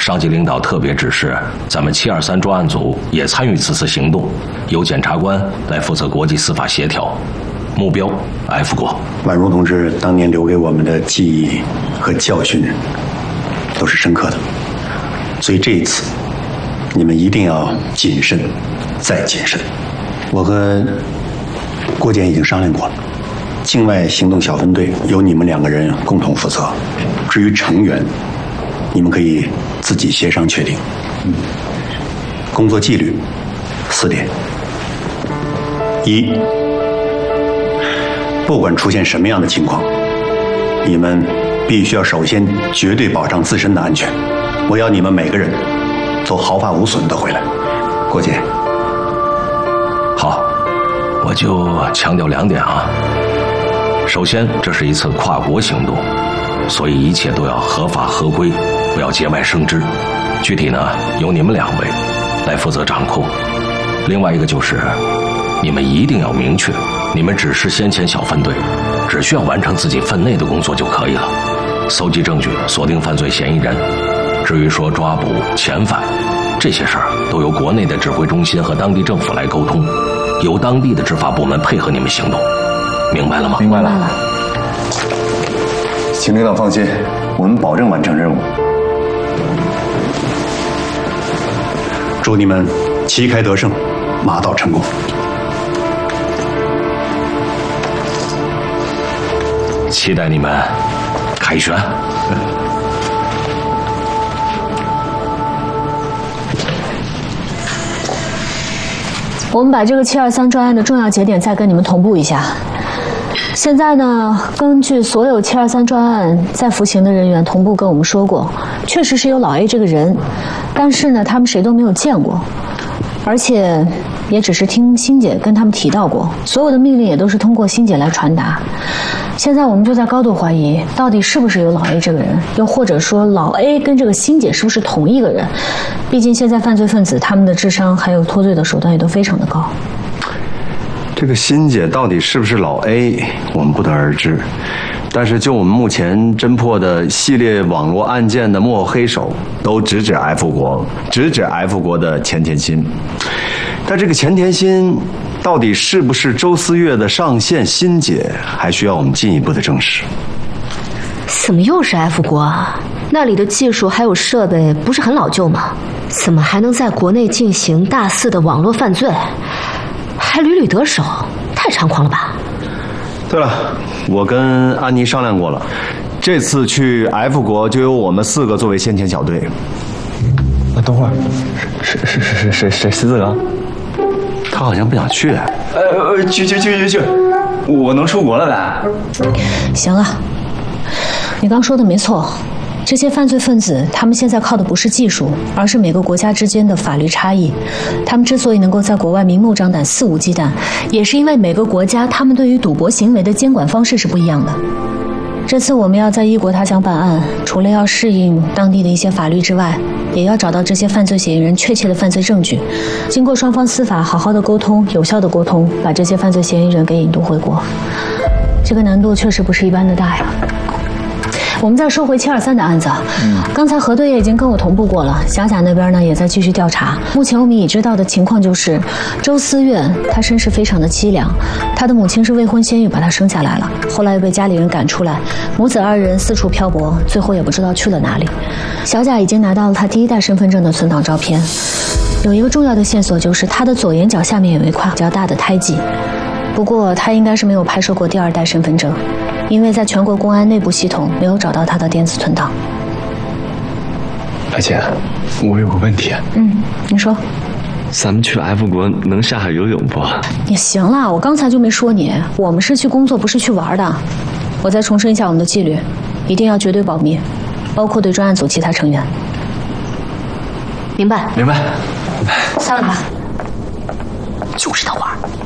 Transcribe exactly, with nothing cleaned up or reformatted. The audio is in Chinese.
上级领导特别指示，咱们七二三专案组也参与此次行动，由检察官来负责国际司法协调，目标 F 国。 宛如同志当年留给我们的记忆和教训，都是深刻的，所以这一次，你们一定要谨慎，再谨慎。我和郭检已经商量过了，境外行动小分队由你们两个人共同负责，至于成员，你们可以自己协商确定。嗯，工作纪律四点：一，不管出现什么样的情况，你们必须要首先绝对保障自身的安全。我要你们每个人都毫发无损的回来。郭检， 好，我就强调两点啊。首先，这是一次跨国行动，所以一切都要合法合规，不要节外生枝。具体呢，由你们两位来负责掌控。另外一个就是，你们一定要明确，你们只是先遣小分队，只需要完成自己分内的工作就可以了，搜集证据，锁定犯罪嫌疑人。至于说抓捕、遣返这些事儿，都由国内的指挥中心和当地政府来沟通，由当地的执法部门配合你们行动。明白了吗？ 明白了。请领导放心，我们保证完成任务。 祝你们旗开得胜，马到成功。 期待你们凯旋。 我们把这个七二三专案的重要节点再跟你们同步一下。现在呢，根据所有七二三专案在服刑的人员同步跟我们说过，确实是有老 A 这个人，但是呢，他们谁都没有见过，而且也只是听欣姐跟他们提到过，所有的命令也都是通过欣姐来传达。现在我们就在高度怀疑，到底是不是有老 A 这个人，又或者说老 A 跟这个欣姐是不是同一个人？毕竟现在犯罪分子他们的智商还有脱罪的手段也都非常的高。 这个欣姐到底是不是老 A， 我们不得而知。但是就我们目前侦破的系列网络案件的幕后黑手，都直指 F 国，直指 F 国的钱田新。但这个钱田新到底是不是周思月的上线欣姐，还需要我们进一步的证实。 怎么又是 F 国啊？那里的技术还有设备不是很老旧吗？怎么还能在国内进行大肆的网络犯罪，还屡屡得手，太猖狂了吧？ 对了，我跟安妮商量过了，这次去 F 国就由我们四个作为先遣小队。 啊，等会儿，是是是是谁谁四个？ 他好像不想去。 呃呃，去去去去去，我能出国了的。 行了，你刚说的没错。这些犯罪分子，他们现在靠的不是技术，而是每个国家之间的法律差异。他们之所以能够在国外明目张胆、肆无忌惮，也是因为每个国家他们对于赌博行为的监管方式是不一样的。这次我们要在异国他乡办案，除了要适应当地的一些法律之外，也要找到这些犯罪嫌疑人确切的犯罪证据，经过双方司法好好的沟通、有效的沟通，把这些犯罪嫌疑人给引渡回国。这个难度确实不是一般的大呀。我们再说回七二三的案子，嗯，刚才核队也已经跟我同步过了，小贾那边呢也在继续调查。目前我们已知道的情况就是，周思月她身世非常的凄凉，她的母亲是未婚先孕把她生下来了，后来又被家里人赶出来，母子二人四处漂泊，最后也不知道去了哪里。小贾已经拿到了她第一代身份证的存档照片，有一个重要的线索就是她的左眼角下面有一块比较大的胎记，不过她应该是没有拍摄过第二代身份证。因为在全国公安内部系统没有找到他的电子存档。 白姐，我有个问题。 嗯，你说。 咱们去 F 国能下海游泳不？ 也行了，我刚才就没说你，我们是去工作，不是去玩的。我再重申一下我们的纪律，一定要绝对保密，包括对专案组其他成员。 明白。 明白。 散了吧。 就知道玩。